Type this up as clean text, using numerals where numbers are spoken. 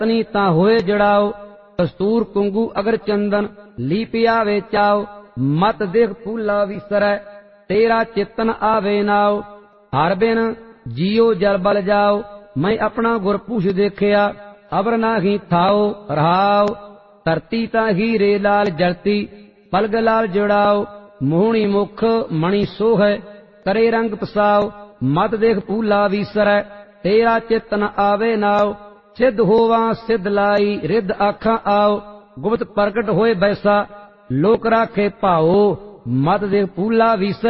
तनी ता होए जड़ाओ, कस्तूर कुंगू अगर चंदन लीपिया वेचाओ। मत देख फूला विसरै तेरा चेतन आवे नाओ। हर बिन जियो जल बल जाओ, मैं अपना गुरपुष देखिया अबर नाही थाओ रहाओ। धरती ता हीरे लाल जलती पलग लाल जड़ाओ, मोहनी मुख मणि सोह करे रंग पसाओ। मत देख फूला विसरै तेरा चेतन आवे नाओ। सिद्ध होवा सिद्ध लाई रिद्ध आखा आओ, गुप्त प्रगट होए बैसा लोक राखे भाओ। मत देख फूला विसरै